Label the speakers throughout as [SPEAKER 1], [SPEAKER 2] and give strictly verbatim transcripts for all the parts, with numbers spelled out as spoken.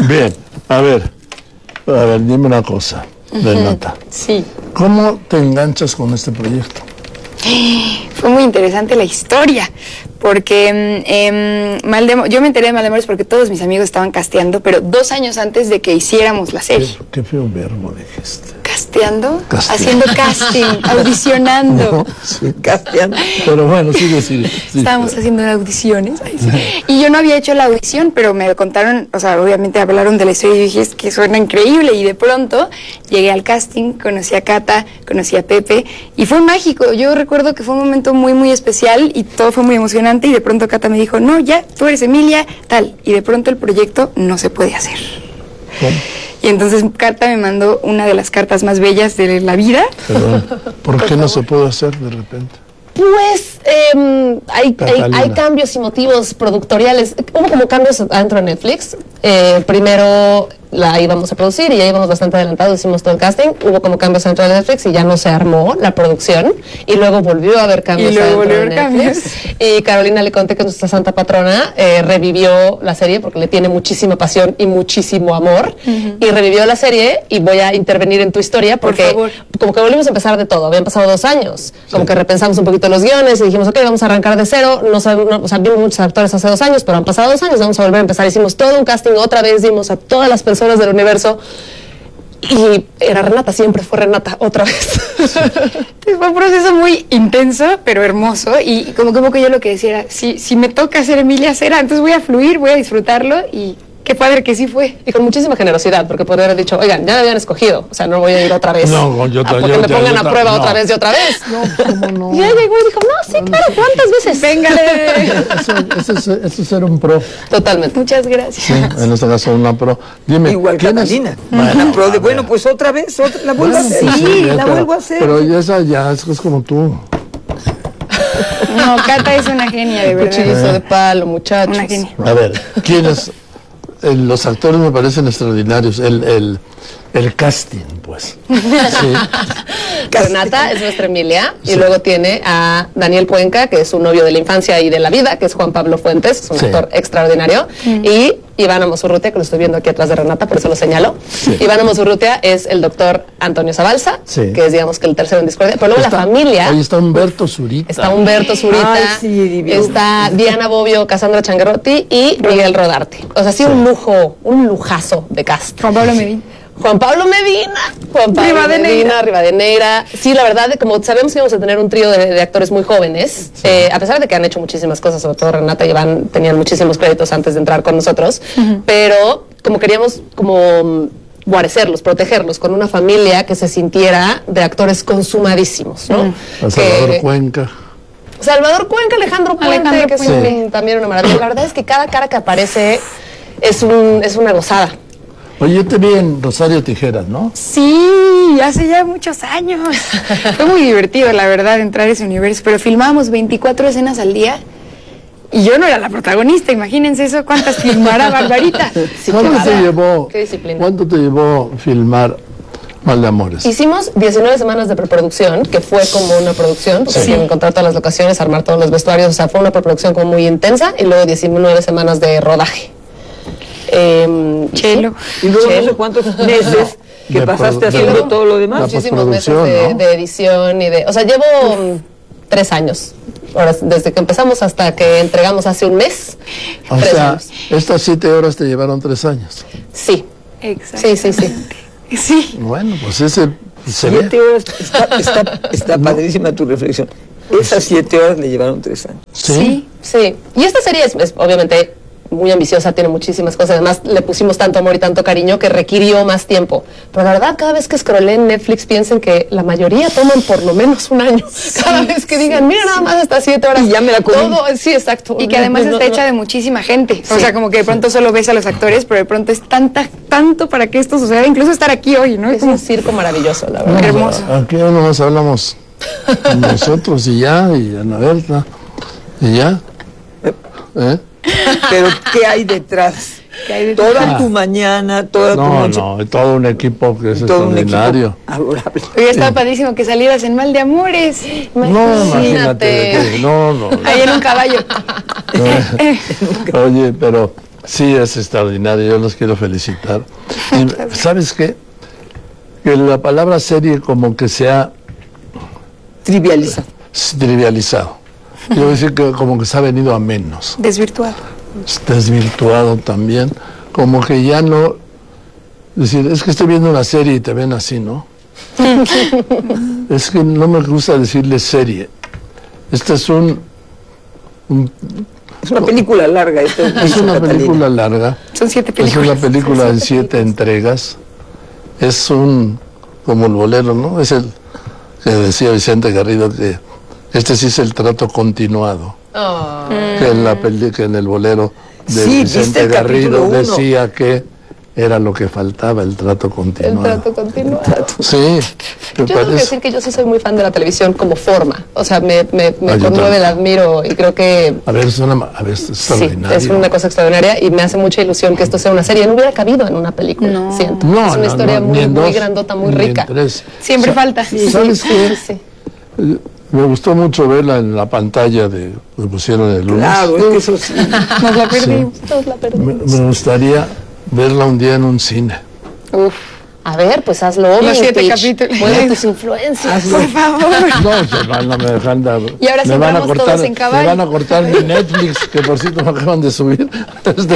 [SPEAKER 1] Bien, a ver, a ver, dime una cosa, Renata.
[SPEAKER 2] Sí.
[SPEAKER 1] ¿Cómo te enganchas con este proyecto?
[SPEAKER 2] Fue muy interesante la historia, porque eh, Maldemo- yo me enteré de Maldemores porque todos mis amigos estaban casteando, pero dos años antes de que hiciéramos la serie.
[SPEAKER 1] Qué, qué feo verbo dijiste.
[SPEAKER 2] ¿Casteando?
[SPEAKER 1] Casteando.
[SPEAKER 2] Haciendo casting, audicionando.
[SPEAKER 1] No, sí.
[SPEAKER 3] Casteando.
[SPEAKER 1] Pero bueno, sigue, sigue. Sí,
[SPEAKER 2] Estábamos
[SPEAKER 1] pero-
[SPEAKER 2] haciendo audiciones. Ay, sí. Y yo no había hecho la audición, pero me contaron, o sea, obviamente hablaron de la historia y yo dije, es que suena increíble. Y de pronto llegué al casting, conocí a Cata, conocí a Pepe y fue mágico. Yo recuerdo que fue un momento muy, muy especial y todo fue muy emocionante. Y de pronto Cata me dijo, no, ya, tú eres Emilia, tal. Y de pronto el proyecto no se puede hacer.
[SPEAKER 1] ¿Cómo?
[SPEAKER 2] Y entonces Cata me mandó una de las cartas más bellas de la vida.
[SPEAKER 1] Perdón, ¿por qué no se puede hacer de repente?
[SPEAKER 4] Pues eh, hay, hay,
[SPEAKER 1] Catalina.
[SPEAKER 4] hay cambios y motivos productoriales. Hubo como cambios adentro de Netflix. Eh, primero la íbamos a producir y ya íbamos bastante adelantados, hicimos todo el casting. Hubo como cambios dentro de Netflix y ya no se armó la producción. Y luego volvió a haber cambios
[SPEAKER 2] Y luego
[SPEAKER 4] adentro
[SPEAKER 2] volvió a
[SPEAKER 4] de
[SPEAKER 2] haber
[SPEAKER 4] Netflix. Y Carolina Leconte, que es nuestra santa patrona, eh, revivió la serie porque le tiene muchísima pasión y muchísimo amor. Uh-huh. Y revivió la serie y voy a intervenir en tu historia porque
[SPEAKER 2] Por favor.
[SPEAKER 4] como que volvimos a empezar de todo. Habían pasado dos años. Como
[SPEAKER 1] Sí.
[SPEAKER 4] que repensamos un poquito los guiones y dijimos, ok, vamos a arrancar de cero. No sabemos, no, o sea, vimos muchos actores hace dos años, pero han pasado dos años, vamos a volver a empezar. Hicimos todo un casting otra vez, dimos a todas las personas del universo. Y era Renata, siempre fue Renata, otra vez.
[SPEAKER 2] Sí, fue un proceso muy intenso, pero hermoso. Y como que un poco yo lo que decía era, si, si me toca ser Emilia, será. Entonces voy a fluir, voy a disfrutarlo y qué padre que sí fue.
[SPEAKER 4] Y con muchísima generosidad, porque podría haber dicho, oigan, ya me habían escogido, o sea, no voy a ir otra vez.
[SPEAKER 1] No, yo
[SPEAKER 4] a porque
[SPEAKER 1] yo-
[SPEAKER 4] me
[SPEAKER 1] yo-
[SPEAKER 4] pongan
[SPEAKER 1] yo-
[SPEAKER 4] a prueba
[SPEAKER 1] no.
[SPEAKER 4] otra vez y otra vez.
[SPEAKER 1] No, ¿cómo no?
[SPEAKER 4] Y ella llegó y dijo, no, sí, claro, ¿cuántas veces?
[SPEAKER 2] Véngale.
[SPEAKER 1] Eso, eso, es, eso es ser un pro.
[SPEAKER 4] Totalmente.
[SPEAKER 2] Muchas gracias.
[SPEAKER 1] Sí, en este caso una pro. Dime,
[SPEAKER 3] Igual
[SPEAKER 1] ¿quién es?
[SPEAKER 3] Catalina.
[SPEAKER 1] Bueno,
[SPEAKER 3] Una pro de,
[SPEAKER 1] a
[SPEAKER 3] bueno,
[SPEAKER 1] ver.
[SPEAKER 3] pues otra vez, otra, la vuelvo a
[SPEAKER 1] Bueno,
[SPEAKER 3] hacer.
[SPEAKER 1] pues
[SPEAKER 3] Sí,
[SPEAKER 1] ya,
[SPEAKER 3] la
[SPEAKER 1] pero-
[SPEAKER 3] vuelvo a hacer.
[SPEAKER 1] Pero esa ya es, es como tú.
[SPEAKER 2] No, Cata es una genia, de verdad.
[SPEAKER 4] Cuchillizo de palo, muchachos.
[SPEAKER 2] Una genia.
[SPEAKER 1] A ver, ¿quiénes? Eh, los actores me parecen extraordinarios. El, el, el casting, pues. Sí.
[SPEAKER 4] Renata es nuestra Emilia
[SPEAKER 1] Sí.
[SPEAKER 4] y luego tiene a Daniel Cuenca, que es su novio de la infancia y de la vida, que es Juan Pablo Fuentes, es un
[SPEAKER 1] Sí.
[SPEAKER 4] actor extraordinario, y Ivana Mosurrutia, que lo estoy viendo aquí atrás de Renata, por eso lo señalo.
[SPEAKER 1] Sí.
[SPEAKER 4] Ivana Mosurrutia es el doctor Antonio Zabalza,
[SPEAKER 1] Sí.
[SPEAKER 4] que es, digamos, que el tercero en discordia, pero luego
[SPEAKER 1] Está-
[SPEAKER 4] la familia...
[SPEAKER 1] Ahí está Humberto Zurita.
[SPEAKER 4] Está Humberto Zurita,
[SPEAKER 3] Ay, sí, divino.
[SPEAKER 4] está Diana Bobbio, Cassandra Changuerotti y Miguel Rodarte. O sea, sí, un lujo, un lujazo de cast.
[SPEAKER 2] Juan Pablo Medina.
[SPEAKER 4] Juan Pablo Medina, Juan Pablo
[SPEAKER 2] Rivadeneira.
[SPEAKER 4] Medina, Rivadeneira. Sí, la verdad, como sabemos que íbamos a tener un trío de, de actores muy jóvenes, sí. eh, a pesar de que han hecho muchísimas cosas, sobre todo Renata y Iván tenían muchísimos créditos antes de entrar con nosotros, uh-huh. pero como queríamos como guarecerlos, protegerlos con una familia que se sintiera de actores consumadísimos, ¿no?
[SPEAKER 1] Uh-huh. A Salvador
[SPEAKER 4] que,
[SPEAKER 1] Cuenca.
[SPEAKER 4] Salvador Cuenca, Alejandro Puente,
[SPEAKER 2] Alejandro
[SPEAKER 4] que es
[SPEAKER 1] Puente.
[SPEAKER 4] un, también una maravilla. La verdad es que cada cara que aparece es, un, es una gozada.
[SPEAKER 1] Oye, yo te vi en Rosario Tijeras, ¿no?
[SPEAKER 2] Sí, hace ya muchos años. Fue muy divertido, la verdad, entrar a ese universo, pero filmábamos veinticuatro escenas al día y yo no era la protagonista, imagínense eso, cuántas filmará Barbarita.
[SPEAKER 4] Sí,
[SPEAKER 1] ¿Cuánto
[SPEAKER 4] qué
[SPEAKER 1] te
[SPEAKER 4] bárbara.
[SPEAKER 1] llevó?
[SPEAKER 4] Qué disciplina.
[SPEAKER 1] ¿Cuánto te llevó filmar Maldemores?
[SPEAKER 4] Hicimos diecinueve semanas de preproducción, que fue como una producción, porque
[SPEAKER 1] Sí.
[SPEAKER 4] hay que encontrar todas las locaciones, armar todos los vestuarios, o sea, fue una preproducción como muy intensa, y luego diecinueve semanas de rodaje. Eh,
[SPEAKER 2] Chelo.
[SPEAKER 3] Y luego
[SPEAKER 4] Chelo.
[SPEAKER 3] no sé cuántos meses que
[SPEAKER 1] De
[SPEAKER 3] pasaste
[SPEAKER 1] produ-
[SPEAKER 3] haciendo
[SPEAKER 1] de-
[SPEAKER 3] todo lo demás.
[SPEAKER 1] La
[SPEAKER 4] muchísimos meses
[SPEAKER 1] postproducción,
[SPEAKER 4] de,
[SPEAKER 1] ¿no?
[SPEAKER 4] de edición y de... O sea, llevo um, tres años. Ahora, desde que empezamos hasta que entregamos hace un mes.
[SPEAKER 1] O
[SPEAKER 4] tres
[SPEAKER 1] sea,
[SPEAKER 4] años.
[SPEAKER 1] estas siete horas te llevaron tres años.
[SPEAKER 4] Sí,
[SPEAKER 2] Exacto.
[SPEAKER 4] sí, sí, sí.
[SPEAKER 2] Sí.
[SPEAKER 1] Bueno, pues ese se
[SPEAKER 3] Siete
[SPEAKER 1] ve.
[SPEAKER 3] horas, está, está, está padrísima tu reflexión. Esas siete horas le llevaron tres años.
[SPEAKER 1] Sí.
[SPEAKER 4] Sí, y esta serie es, es obviamente muy ambiciosa, tiene muchísimas cosas, además le pusimos tanto amor y tanto cariño que requirió más tiempo. Pero la verdad, cada vez que scrollé en Netflix, piensen que la mayoría toman por lo menos un año. Cada vez que digan, mira, nada más hasta siete horas.
[SPEAKER 3] Y ya me la comí.
[SPEAKER 4] Todo, sí, exacto.
[SPEAKER 2] Y que además
[SPEAKER 4] No,
[SPEAKER 2] está
[SPEAKER 4] no,
[SPEAKER 2] hecha
[SPEAKER 4] no.
[SPEAKER 2] de muchísima gente. O
[SPEAKER 4] Sí.
[SPEAKER 2] sea, como que de pronto solo ves a los actores, pero de pronto es tanta, tanto para que esto suceda, incluso estar aquí hoy, ¿no?
[SPEAKER 4] Es un circo maravilloso, la verdad.
[SPEAKER 1] No,
[SPEAKER 2] Hermoso.
[SPEAKER 1] Aquí no nos hablamos nosotros y ya, y Ana Berta, y ya. ¿Eh?
[SPEAKER 3] Pero ¿qué hay detrás?
[SPEAKER 2] ¿Qué hay detrás?
[SPEAKER 3] Toda tu mañana, toda tu
[SPEAKER 1] No,
[SPEAKER 3] noche.
[SPEAKER 1] no, todo un equipo que es
[SPEAKER 3] todo un
[SPEAKER 1] extraordinario.
[SPEAKER 3] equipo adorable.
[SPEAKER 2] Hubiera estado padrísimo que salieras en Mal de Amores.
[SPEAKER 1] No, imagínate. No, no. no.
[SPEAKER 2] Ahí en un caballo.
[SPEAKER 1] Oye, pero Sí, es extraordinario, yo los quiero felicitar. Y, ¿sabes qué? Que la palabra serie como que se ha
[SPEAKER 3] Trivializado.
[SPEAKER 1] trivializado. Yo voy a decir que como que se ha venido a menos.
[SPEAKER 2] Desvirtuado.
[SPEAKER 1] Desvirtuado también. Como que ya no... Decir, es que estoy viendo una serie y te ven así, ¿no? Es que no me gusta decirle serie. Este es un... un
[SPEAKER 3] Es una película larga. Esto
[SPEAKER 1] es una
[SPEAKER 3] Catalina.
[SPEAKER 1] película larga.
[SPEAKER 2] Son siete
[SPEAKER 1] Es
[SPEAKER 2] películas.
[SPEAKER 1] una película en siete entregas. Es un... como el bolero, ¿no? Es el que decía Vicente Garrido que este sí es el trato continuado.
[SPEAKER 4] Oh.
[SPEAKER 1] Que en la peli, que en el bolero de
[SPEAKER 3] Sí, ¿viste
[SPEAKER 1] Vicente
[SPEAKER 3] el capítulo
[SPEAKER 1] Garrido
[SPEAKER 3] uno?
[SPEAKER 1] decía que era lo que faltaba, el trato
[SPEAKER 4] El
[SPEAKER 1] continuado.
[SPEAKER 4] trato continuado.
[SPEAKER 1] Sí, me
[SPEAKER 4] Yo tengo que
[SPEAKER 1] parece.
[SPEAKER 4] decir que yo sí soy muy fan de la televisión como forma. O sea, me, me, me
[SPEAKER 1] Ah, yo
[SPEAKER 4] conmueve,
[SPEAKER 1] también.
[SPEAKER 4] la admiro y creo que
[SPEAKER 1] A ver, es una, a ver, es
[SPEAKER 4] sí,
[SPEAKER 1] extraordinario.
[SPEAKER 4] es una cosa extraordinaria y me hace mucha ilusión que esto sea una serie. No hubiera cabido en una película,
[SPEAKER 2] No.
[SPEAKER 4] siento.
[SPEAKER 1] No,
[SPEAKER 4] es una
[SPEAKER 1] no,
[SPEAKER 4] historia
[SPEAKER 1] no,
[SPEAKER 4] muy,
[SPEAKER 1] ni en
[SPEAKER 4] muy
[SPEAKER 1] dos,
[SPEAKER 4] grandota, muy
[SPEAKER 1] ni en
[SPEAKER 4] rica.
[SPEAKER 1] tres.
[SPEAKER 2] Siempre falta.
[SPEAKER 1] ¿Sabes qué?
[SPEAKER 4] Sí, sí.
[SPEAKER 1] Eh, Me gustó mucho verla en la pantalla de que pusieron el lunes.
[SPEAKER 3] Claro, es que eso sí.
[SPEAKER 2] Nos la perdimos.
[SPEAKER 4] Todos la
[SPEAKER 1] Me,
[SPEAKER 4] perdimos.
[SPEAKER 1] me gustaría verla un día en un cine.
[SPEAKER 2] Uf.
[SPEAKER 4] A ver, pues hazlo.
[SPEAKER 2] Los siete
[SPEAKER 4] Mitch.
[SPEAKER 2] capítulos.
[SPEAKER 4] Mueve tus influencias.
[SPEAKER 2] Por favor.
[SPEAKER 1] No, se van, no me dejan dar.
[SPEAKER 2] Y ahora sí
[SPEAKER 1] me van a
[SPEAKER 2] vamos
[SPEAKER 1] cortar,
[SPEAKER 2] todos en caballo.
[SPEAKER 1] me van a cortar mi Netflix, que por cierto me acaban de subir. Este,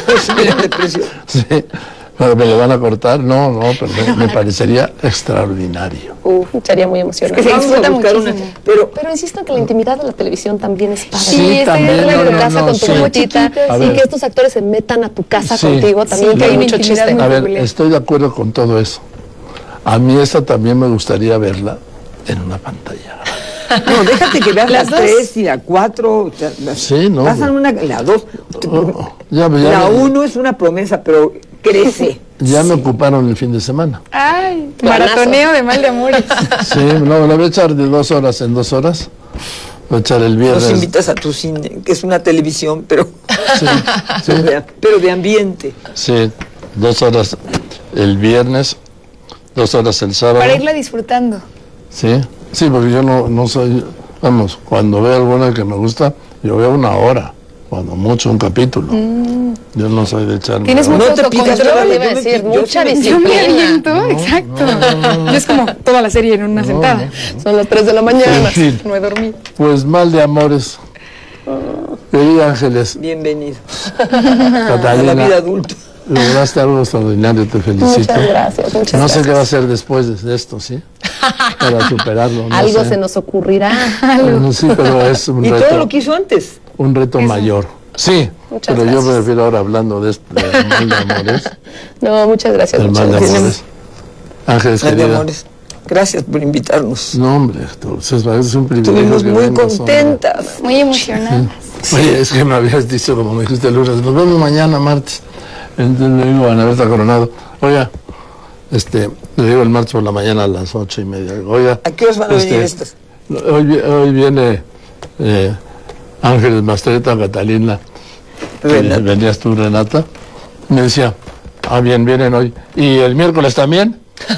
[SPEAKER 3] de precio.
[SPEAKER 1] sí, pero me lo van a cortar. No, no, pero me, me parecería extraordinario.
[SPEAKER 4] Uf, sería muy emocionante.
[SPEAKER 2] Es que se
[SPEAKER 3] Vamos a
[SPEAKER 2] disfruta
[SPEAKER 3] buscar una-
[SPEAKER 2] muchísimo.
[SPEAKER 3] Pero
[SPEAKER 4] Pero insisto que la intimidad de la televisión también es padre.
[SPEAKER 1] Sí,
[SPEAKER 2] Sí,
[SPEAKER 1] también,
[SPEAKER 2] estoy
[SPEAKER 4] Verla
[SPEAKER 1] no,
[SPEAKER 4] en tu
[SPEAKER 1] no,
[SPEAKER 4] casa
[SPEAKER 1] no,
[SPEAKER 4] con tu
[SPEAKER 1] sí.
[SPEAKER 4] mochita
[SPEAKER 1] A
[SPEAKER 4] y
[SPEAKER 1] ver.
[SPEAKER 4] que estos actores se metan a tu casa
[SPEAKER 1] Sí.
[SPEAKER 4] contigo también,
[SPEAKER 2] Sí,
[SPEAKER 4] que hay
[SPEAKER 2] la
[SPEAKER 4] mucho
[SPEAKER 2] intimidad
[SPEAKER 4] chiste.
[SPEAKER 2] muy-
[SPEAKER 1] A ver,
[SPEAKER 2] peculiar.
[SPEAKER 1] estoy de acuerdo con todo eso. A mí esta también me gustaría verla en una pantalla.
[SPEAKER 3] no, déjate que veas
[SPEAKER 2] Las
[SPEAKER 3] las
[SPEAKER 2] dos.
[SPEAKER 3] tres y la cuatro. o sea, las-
[SPEAKER 1] Sí, no.
[SPEAKER 3] Pasan una, la dos.
[SPEAKER 1] Oh, ya, ya
[SPEAKER 3] La
[SPEAKER 1] me-
[SPEAKER 3] uno es una promesa, pero crece.
[SPEAKER 1] Ya me ocuparon el fin de semana.
[SPEAKER 2] Ay,
[SPEAKER 4] Planazo.
[SPEAKER 2] maratoneo de mal de amores.
[SPEAKER 1] Sí, no, la voy a echar de dos horas en dos horas. Voy a echar el
[SPEAKER 3] Nos
[SPEAKER 1] viernes.
[SPEAKER 3] invitas a tu cine, que es una televisión, pero,
[SPEAKER 1] Sí, sí,
[SPEAKER 3] de, pero de ambiente.
[SPEAKER 1] sí, dos horas el viernes, dos horas el sábado.
[SPEAKER 2] Para irla disfrutando.
[SPEAKER 1] Sí, sí, porque yo no, no soy, vamos, cuando veo alguna que me gusta, yo veo una hora, cuando mucho un capítulo. Yo no soy de echarme.
[SPEAKER 2] Tienes
[SPEAKER 1] horas.
[SPEAKER 2] mucho
[SPEAKER 3] No te pidas
[SPEAKER 2] autocontrol,
[SPEAKER 3] nada,
[SPEAKER 4] iba a
[SPEAKER 3] yo me
[SPEAKER 4] decir,
[SPEAKER 3] pi- yo
[SPEAKER 4] mucha
[SPEAKER 3] sí me-
[SPEAKER 2] Yo me
[SPEAKER 4] disciplina.
[SPEAKER 2] aviento, exacto. Yo es como toda la serie en una sentada.
[SPEAKER 4] Son las tres de la mañana.
[SPEAKER 1] En fin,
[SPEAKER 2] No he dormido.
[SPEAKER 1] pues mal de amores. Querida Ángeles,
[SPEAKER 3] Bienvenido a la
[SPEAKER 1] Catalina,
[SPEAKER 3] vida adulta.
[SPEAKER 1] lograste algo extraordinario, te felicito.
[SPEAKER 4] Muchas gracias, muchas
[SPEAKER 1] No sé
[SPEAKER 4] gracias.
[SPEAKER 1] qué va a hacer después de esto, ¿sí? Para superarlo. No
[SPEAKER 4] Algo
[SPEAKER 1] sé.
[SPEAKER 4] se nos ocurrirá.
[SPEAKER 1] No, sí, pero es un
[SPEAKER 3] Y todo
[SPEAKER 1] reto,
[SPEAKER 3] lo que hizo antes.
[SPEAKER 1] un reto mayor. Sí,
[SPEAKER 4] Muchas
[SPEAKER 1] pero yo
[SPEAKER 4] gracias.
[SPEAKER 1] me refiero ahora hablando de esto, del mal de amores.
[SPEAKER 4] No, muchas gracias.
[SPEAKER 1] Del
[SPEAKER 4] Muchas
[SPEAKER 1] mal de
[SPEAKER 4] gracias.
[SPEAKER 1] amores. Ángeles,
[SPEAKER 3] Ay, mi
[SPEAKER 1] querida.
[SPEAKER 3] amores, gracias por invitarnos.
[SPEAKER 1] No, hombre, tú, es, es un privilegio.
[SPEAKER 3] Estuvimos
[SPEAKER 1] que
[SPEAKER 3] muy
[SPEAKER 1] vengas, hombre.
[SPEAKER 3] contentas.
[SPEAKER 2] Muy emocionada.
[SPEAKER 1] Oye, es que me habías dicho, como me dijiste el lunes, nos vemos mañana, martes. Entonces le digo a Ana Berta Coronado, oiga, este, le digo el martes por la mañana a las ocho y media. Oiga,
[SPEAKER 3] ¿A qué horas van a
[SPEAKER 1] este,
[SPEAKER 3] venir estas?
[SPEAKER 1] Hoy, vi- hoy viene eh, Ángeles Mastreta, Catalina.
[SPEAKER 3] Renata.
[SPEAKER 1] Eh, Venías tú, Renata. Me decía, ah, bien, vienen hoy. ¿Y el miércoles también?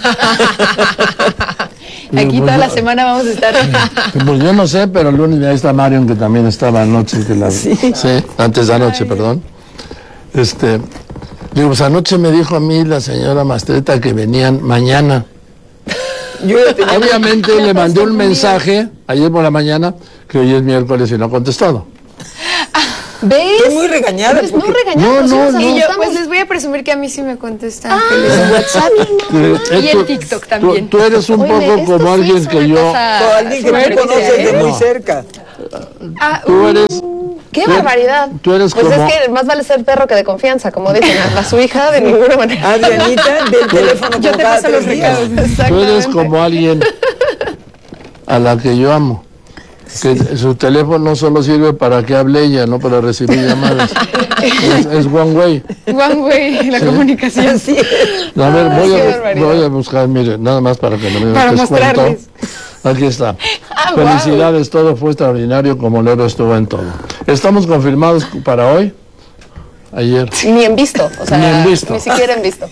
[SPEAKER 2] Aquí
[SPEAKER 1] Digo,
[SPEAKER 2] toda
[SPEAKER 1] pues,
[SPEAKER 2] la
[SPEAKER 1] yo-
[SPEAKER 2] semana vamos a estar.
[SPEAKER 1] Pues yo no sé, pero el lunes ya está Marion, que también estaba anoche. Que la,
[SPEAKER 3] Sí.
[SPEAKER 1] antes de anoche, perdón. Este, digo, pues anoche me dijo a mí la señora Mastreta que venían mañana.
[SPEAKER 3] Yo ya tenía
[SPEAKER 1] Obviamente le mandé un mensaje ayer por la mañana que hoy es miércoles y no ha contestado.
[SPEAKER 4] ¿Ves?
[SPEAKER 3] Estoy muy regañada.
[SPEAKER 4] ¿Ves? No
[SPEAKER 3] porque-
[SPEAKER 4] regañamos.
[SPEAKER 1] No, no,
[SPEAKER 4] nos
[SPEAKER 1] no.
[SPEAKER 2] Y yo,
[SPEAKER 4] asustamos.
[SPEAKER 2] pues les voy a presumir que a mí sí me contestan.
[SPEAKER 4] Ah, WhatsApp.
[SPEAKER 1] Eh,
[SPEAKER 2] Y
[SPEAKER 1] tú-
[SPEAKER 2] en TikTok
[SPEAKER 1] tú-
[SPEAKER 2] también.
[SPEAKER 1] Tú, eres un
[SPEAKER 4] Oye,
[SPEAKER 1] poco
[SPEAKER 4] esto
[SPEAKER 1] como
[SPEAKER 4] sí
[SPEAKER 1] alguien
[SPEAKER 4] es
[SPEAKER 1] que
[SPEAKER 4] una
[SPEAKER 1] yo.
[SPEAKER 4] cosa
[SPEAKER 3] O alguien que tú
[SPEAKER 4] fuerte,
[SPEAKER 3] conoces de
[SPEAKER 4] ¿eh?
[SPEAKER 3] muy
[SPEAKER 1] No.
[SPEAKER 3] cerca.
[SPEAKER 2] Ah,
[SPEAKER 1] Tú eres.
[SPEAKER 4] ¡Qué
[SPEAKER 1] tú-
[SPEAKER 4] barbaridad!
[SPEAKER 1] Tú eres
[SPEAKER 4] pues
[SPEAKER 1] como.
[SPEAKER 4] es que más vale ser perro que de confianza, como dicen. A su hija de ninguna manera.
[SPEAKER 3] Adrianita, del teléfono
[SPEAKER 2] yo
[SPEAKER 3] como
[SPEAKER 2] te
[SPEAKER 3] cada
[SPEAKER 2] paso los
[SPEAKER 3] tres días.
[SPEAKER 2] recados.
[SPEAKER 1] Tú eres
[SPEAKER 2] Exactamente.
[SPEAKER 1] como alguien a la que yo amo. Que su teléfono solo sirve para que hable ella, no para recibir llamadas. es, es one way.
[SPEAKER 2] One way, la comunicación.
[SPEAKER 3] Así es.
[SPEAKER 1] A ver,
[SPEAKER 2] Ay,
[SPEAKER 1] voy,
[SPEAKER 2] qué
[SPEAKER 1] a,
[SPEAKER 2] barbaridad.
[SPEAKER 1] voy a buscar, mire, nada más para que no me
[SPEAKER 2] Para
[SPEAKER 1] des
[SPEAKER 2] mostrarles.
[SPEAKER 1] cuento. Aquí está.
[SPEAKER 2] Ah, guau.
[SPEAKER 1] Felicidades, todo fue extraordinario como Lero estuvo en todo. Estamos confirmados para hoy. Ayer.
[SPEAKER 4] Ni en visto. O sea,
[SPEAKER 1] Ni en visto.
[SPEAKER 4] Ni siquiera en visto.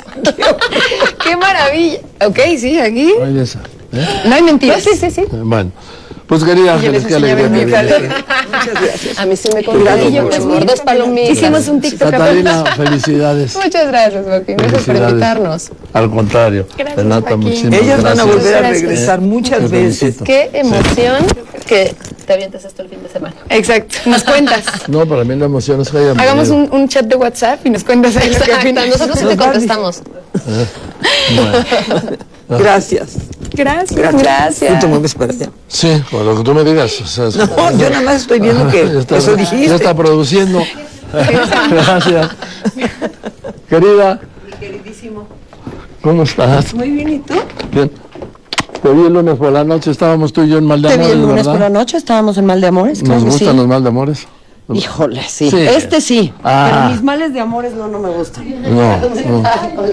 [SPEAKER 2] ¡Qué maravilla! Ok, sí, aquí
[SPEAKER 1] Hoy esa. ¿eh?
[SPEAKER 2] no hay mentiras.
[SPEAKER 4] Sí, sí, sí.
[SPEAKER 1] Bueno, Pues querida
[SPEAKER 2] Y yo les
[SPEAKER 1] Ángeles, qué
[SPEAKER 2] enseñaba
[SPEAKER 1] alegría.
[SPEAKER 2] en mi
[SPEAKER 1] me dio.
[SPEAKER 3] Muchas gracias.
[SPEAKER 4] A mí sí me
[SPEAKER 3] Gracias,
[SPEAKER 4] contaron
[SPEAKER 3] yo,
[SPEAKER 4] mucho
[SPEAKER 3] pues,
[SPEAKER 4] amor. Dos palomitas.
[SPEAKER 2] Hicimos un TikTok.
[SPEAKER 1] Catalina, felicidades.
[SPEAKER 4] Muchas gracias, Joaquín. Gracias por
[SPEAKER 1] Felicidades.
[SPEAKER 4] invitarnos.
[SPEAKER 1] Al contrario.
[SPEAKER 2] Gracias,
[SPEAKER 1] Renata,
[SPEAKER 2] Joaquín.
[SPEAKER 1] muchísimas
[SPEAKER 3] Ellas van a
[SPEAKER 1] gracias.
[SPEAKER 3] volver a
[SPEAKER 2] Gracias.
[SPEAKER 3] regresar muchas
[SPEAKER 1] Te
[SPEAKER 3] veces.
[SPEAKER 1] felicito.
[SPEAKER 4] Qué emoción que te avientes esto el fin de semana.
[SPEAKER 2] Exacto, nos cuentas.
[SPEAKER 1] No, para mí la emoción es que hayan
[SPEAKER 2] Hagamos
[SPEAKER 1] venido.
[SPEAKER 2] un, un chat de WhatsApp y nos cuentas ahí lo que
[SPEAKER 4] Exacto,
[SPEAKER 2] opinas.
[SPEAKER 4] nosotros sí te contestamos.
[SPEAKER 1] Bueno.
[SPEAKER 3] Gracias.
[SPEAKER 2] Gracias,
[SPEAKER 3] Gracias.
[SPEAKER 2] gracias.
[SPEAKER 3] Tú te mueves para allá.
[SPEAKER 1] Sí, con lo que tú me digas. O sea, es-
[SPEAKER 3] No, yo nada más estoy viendo que
[SPEAKER 1] Ya está-
[SPEAKER 3] eso dijiste.
[SPEAKER 1] Ya está produciendo. Gracias. Querida.
[SPEAKER 3] Queridísimo.
[SPEAKER 1] ¿Cómo estás?
[SPEAKER 3] Muy bien, ¿y tú?
[SPEAKER 1] Bien. Te vi el lunes por la noche, estábamos tú y yo en Mal de
[SPEAKER 5] Te vi
[SPEAKER 1] Amores,
[SPEAKER 5] el lunes por la
[SPEAKER 1] ¿verdad?
[SPEAKER 5] noche, estábamos en Mal de Amores, claro
[SPEAKER 1] Nos
[SPEAKER 5] que
[SPEAKER 1] gustan
[SPEAKER 5] sí.
[SPEAKER 1] los Mal de Amores.
[SPEAKER 5] Híjole, sí.
[SPEAKER 1] Sí.
[SPEAKER 5] Este sí,
[SPEAKER 1] Ah.
[SPEAKER 5] pero mis males de amores no, no me gustan.
[SPEAKER 1] No, no.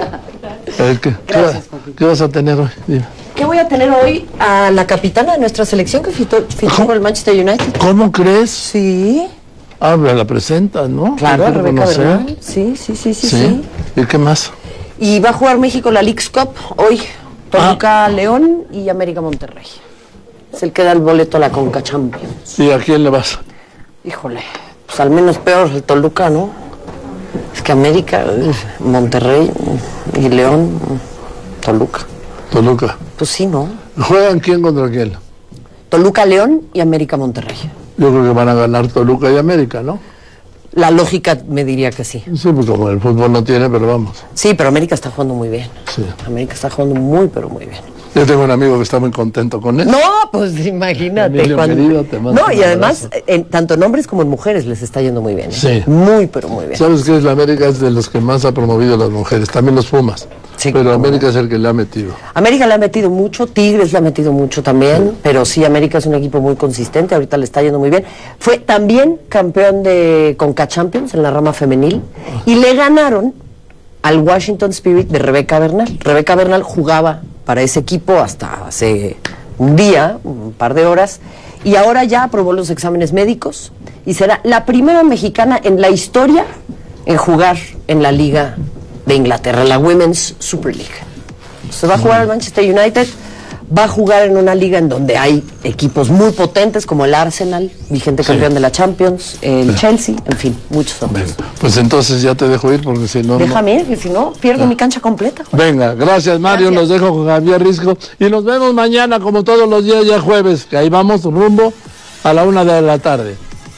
[SPEAKER 1] Eh, ¿Qué, qué, va- qué vas a tener hoy? Dime.
[SPEAKER 5] ¿Qué voy a tener hoy? A la capitana de nuestra selección que fichó, fichó por el Manchester United.
[SPEAKER 1] ¿Cómo crees?
[SPEAKER 5] Sí,
[SPEAKER 1] Ah, me la presentas, ¿no?
[SPEAKER 5] claro, a
[SPEAKER 1] Quiero
[SPEAKER 5] Rebeca
[SPEAKER 1] conocer.
[SPEAKER 5] Bernal. Sí, sí, sí, sí, sí,
[SPEAKER 1] ¿Sí? ¿Y qué más?
[SPEAKER 5] Y va a jugar México la Leagues Cup hoy. Toluca León y América Monterrey. Es el que da el boleto a la Conca Champions.
[SPEAKER 1] ¿Y a quién le vas?
[SPEAKER 5] Híjole, pues al menos peor el Toluca, ¿no? Es que América, eh, Monterrey y León, Toluca.
[SPEAKER 1] Toluca.
[SPEAKER 5] Pues sí, ¿no?
[SPEAKER 1] ¿Juegan quién contra quién?
[SPEAKER 5] Toluca León y América Monterrey.
[SPEAKER 1] Yo creo que van a ganar Toluca y América, ¿no?
[SPEAKER 5] La lógica me diría que sí.
[SPEAKER 1] Sí, pues como el fútbol no tiene, pero vamos.
[SPEAKER 5] Sí, pero América está jugando muy bien.
[SPEAKER 1] Sí.
[SPEAKER 5] América está jugando muy, pero muy bien.
[SPEAKER 1] Yo tengo un amigo que está muy contento con él.
[SPEAKER 5] No, pues imagínate.
[SPEAKER 1] Emilio, querido, te mando
[SPEAKER 5] No,
[SPEAKER 1] un
[SPEAKER 5] y además,
[SPEAKER 1] abrazo.
[SPEAKER 5] en, tanto en hombres como en mujeres les está yendo muy bien. ¿eh?
[SPEAKER 1] Sí.
[SPEAKER 5] Muy, pero muy bien.
[SPEAKER 1] ¿Sabes qué es? La América es de los que más ha promovido a las mujeres, también los Pumas.
[SPEAKER 5] Sí,
[SPEAKER 1] pero
[SPEAKER 5] cómo
[SPEAKER 1] América es el que le ha metido.
[SPEAKER 5] América le ha metido mucho, Tigres le ha metido mucho también, pero sí, América es un equipo muy consistente, ahorita le está yendo muy bien. Fue también campeón de Conca Champions en la rama femenil y le ganaron al Washington Spirit de Rebeca Bernal. Rebeca Bernal jugaba para ese equipo hasta hace un día, un par de horas, y ahora ya aprobó los exámenes médicos y será la primera mexicana en la historia en jugar en la Liga de Inglaterra, la Women's Super League. Se va a jugar al Manchester United, va a jugar en una liga en donde hay equipos muy potentes como el Arsenal, vigente campeón de la Champions, el Chelsea, en fin, muchos otros.
[SPEAKER 1] Venga, pues entonces ya te dejo ir porque si no... no-
[SPEAKER 5] Déjame ir, que si no, pierdo mi cancha completa.
[SPEAKER 1] Venga, gracias Mario,
[SPEAKER 5] Gracias.
[SPEAKER 1] los dejo con Javier Risco y nos vemos mañana como todos los días ya jueves, que ahí vamos rumbo a la una de la tarde.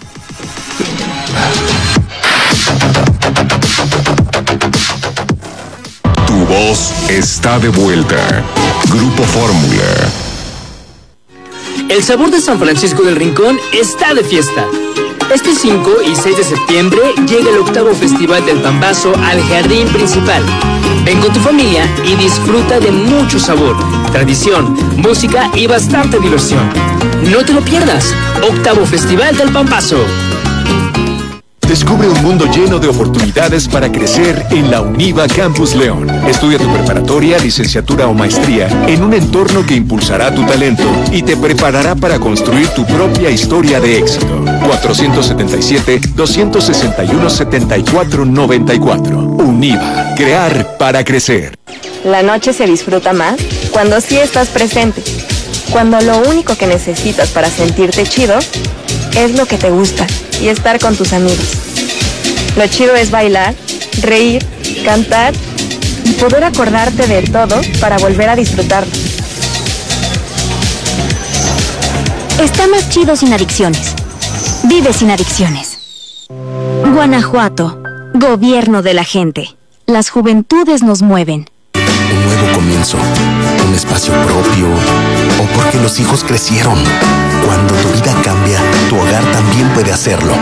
[SPEAKER 6] Tu voz está de vuelta. Grupo Fórmula.
[SPEAKER 7] El sabor de San Francisco del Rincón está de fiesta. Este cinco y seis de septiembre llega el octavo Festival del Pambazo al Jardín Principal. Ven con tu familia y disfruta de mucho sabor, tradición, música y bastante diversión. No te lo pierdas. Octavo Festival del Pambazo.
[SPEAKER 6] Descubre un mundo lleno de oportunidades para crecer en la UNIVA Campus León. Estudia tu preparatoria, licenciatura o maestría en un entorno que impulsará tu talento y te preparará para construir tu propia historia de éxito. cuatrocientos setenta y siete, doscientos sesenta y uno, setenta y cuatro noventa y cuatro. UNIVA. Crear para crecer.
[SPEAKER 8] La noche se disfruta más cuando sí estás presente. Cuando lo único que necesitas para sentirte chido es lo que te gusta y estar con tus amigos. Lo chido es bailar, reír, cantar y poder acordarte de todo para volver a disfrutarlo.
[SPEAKER 9] Está más chido sin adicciones. Vive sin adicciones. Guanajuato. Gobierno de la gente. Las juventudes nos mueven.
[SPEAKER 10] Un nuevo comienzo, un espacio propio, o porque los hijos crecieron. Cuando tu vida cambia, tu hogar también puede hacerlo.